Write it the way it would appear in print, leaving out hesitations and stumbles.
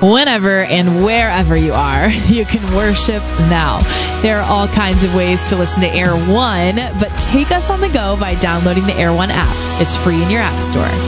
whenever and wherever you are. You can worship now. There are all kinds of ways to listen to Air One, but take us on the go by downloading the Air One app. It's free in your app store.